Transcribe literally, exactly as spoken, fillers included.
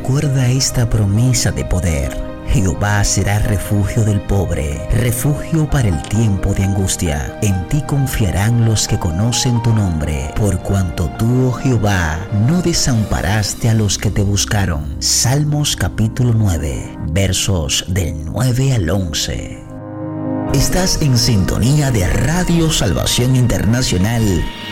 Recuerda esta promesa de poder. Jehová será refugio del pobre, refugio para el tiempo de angustia. En ti confiarán los que conocen tu nombre, por cuanto tú, oh Jehová, no desamparaste a los que te buscaron. Salmos capítulo nueve, versos del nueve al once. Estás en sintonía de Radio Salvación Internacional,